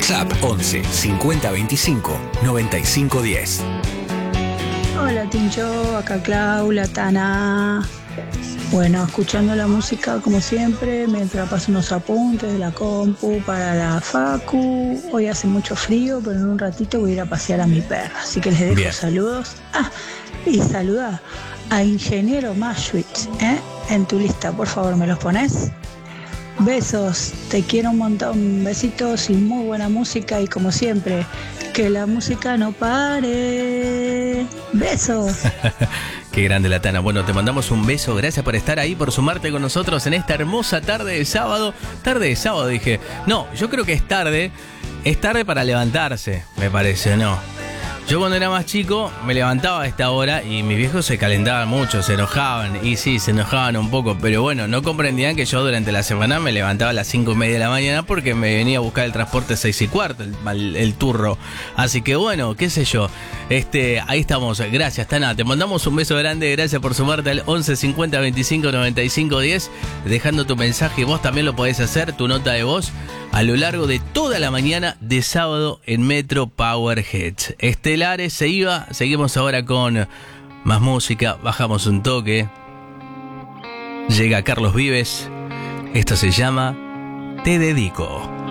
WhatsApp 11 50 25 95 10. Hola Tincho, acá Clau, la Tana. Bueno, escuchando la música como siempre, mientras paso unos apuntes de la compu para la facu. Hoy hace mucho frío, pero en un ratito voy a ir a pasear a mi perro. Así que les dejo Bien. saludos. Y saluda a Ingeniero Maschwitz, en tu lista, por favor, ¿me los pones? Besos, te quiero un montón, besitos y muy buena música y como siempre, que la música no pare. Besos. Qué grande la Tana. Bueno, te mandamos un beso, gracias por estar ahí, por sumarte con nosotros en esta hermosa tarde de sábado. Tarde de sábado dije, no, yo creo que es tarde para levantarse, me parece, ¿no? Yo cuando era más chico me levantaba a esta hora y mis viejos se calentaban mucho, se enojaban, y sí, se enojaban un poco, pero bueno, no comprendían que yo durante la semana me levantaba a las 5:30 de la mañana porque me venía a buscar el transporte 6:15, el turro. Así que bueno, qué sé yo, ahí estamos, gracias Tana, te mandamos un beso grande, gracias por sumarte al 11 50 25 95 10, dejando tu mensaje, vos también lo podés hacer, tu nota de voz, a lo largo de toda la mañana de sábado en Metro Power Hits. Estelares se iba, seguimos ahora con más música, bajamos un toque. Llega Carlos Vives, esto se llama Te Dedico.